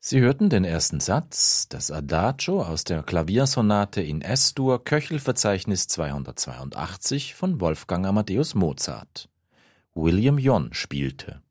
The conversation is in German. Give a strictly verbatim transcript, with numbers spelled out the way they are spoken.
Sie hörten den ersten Satz, das Adagio aus der Klaviersonate in Es-Dur, Köchelverzeichnis zweihundertzweiundachtzig von Wolfgang Amadeus Mozart. William Jonn spielte.